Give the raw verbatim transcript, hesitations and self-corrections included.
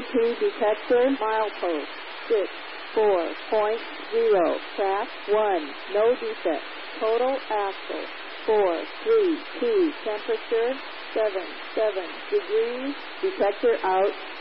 two detector, milepost six four point zero, track one, no defect, total axle four three two, temperature seven seven degrees, detector out.